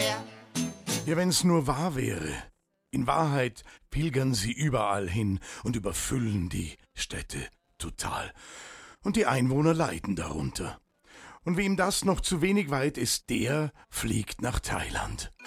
mehr. Ja, wenn's nur wahr wäre. In Wahrheit pilgern sie überall hin und überfüllen die Städte total. Und die Einwohner leiden darunter. Und wem das noch zu wenig weit ist, der fliegt nach Thailand.